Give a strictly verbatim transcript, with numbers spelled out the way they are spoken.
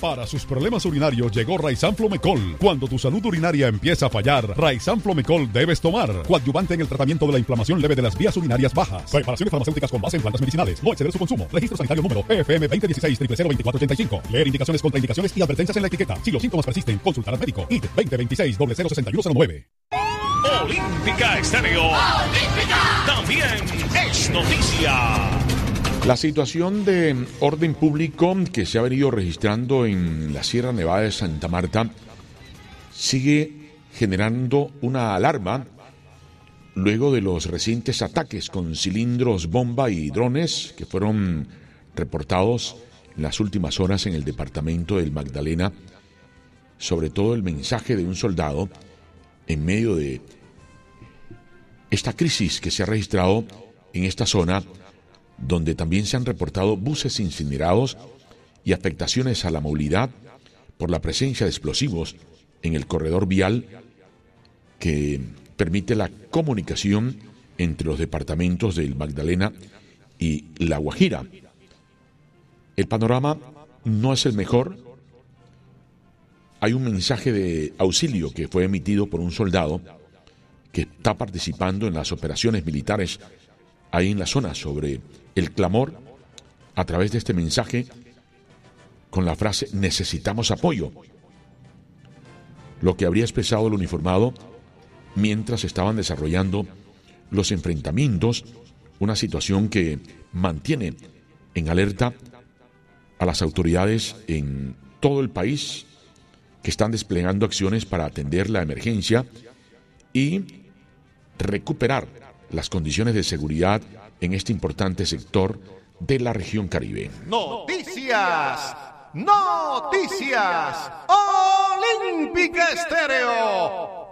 Para sus problemas urinarios llegó Raizan Flomecol. Cuando tu salud urinaria empieza a fallar, Raizan Flomecol debes tomar. Coadyuvante en el tratamiento de la inflamación leve de las vías urinarias bajas. Preparaciones farmacéuticas con base en plantas medicinales. No exceder su consumo. Registro sanitario número P F M veinte dieciséis cero cero veinticuatro ochenta y cinco. Leer indicaciones, contraindicaciones y advertencias en la etiqueta. Si los síntomas persisten, consultar al médico. I D veinte veintiséis cero cero sesenta y uno cero nueve. Olímpica Estéreo. Olímpica. También es noticia. La situación de orden público que se ha venido registrando en la Sierra Nevada de Santa Marta sigue generando una alarma luego de los recientes ataques con cilindros bomba y drones que fueron reportados en las últimas horas en el departamento del Magdalena, sobre todo el mensaje de un soldado en medio de esta crisis que se ha registrado en esta zona, donde también se han reportado buses incinerados y afectaciones a la movilidad por la presencia de explosivos en el corredor vial que permite la comunicación entre los departamentos del Magdalena y La Guajira. El panorama no es el mejor. Hay un mensaje de auxilio que fue emitido por un soldado que está participando en las operaciones militares ahí en la zona sobre el clamor a través de este mensaje con la frase necesitamos apoyo, lo que habría expresado el uniformado mientras estaban desarrollando los enfrentamientos, una situación que mantiene en alerta a las autoridades en todo el país que están desplegando acciones para atender la emergencia y recuperar las condiciones de seguridad en este importante sector de la región Caribe. Noticias, noticias, Olímpica Estéreo.